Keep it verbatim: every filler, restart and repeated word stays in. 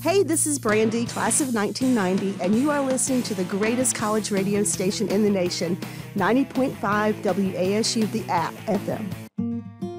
Hey, this is Brandy, class of nineteen ninety, and you are listening to the greatest college radio station in the nation, ninety point five W A S U, the app F M.